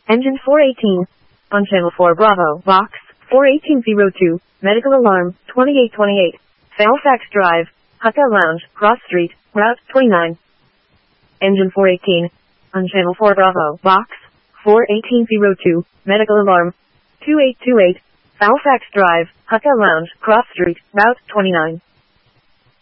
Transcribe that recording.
Engine 418. On Channel 4 Bravo, Box 41802, Medical Alarm 2828. Halifax Drive, Hotel Lounge, Cross Street, Route 29. Engine 418. On Channel 4 Bravo, Box 41802, Medical Alarm 2828. Halifax Drive, Hotel Lounge, Cross Street, Route 29.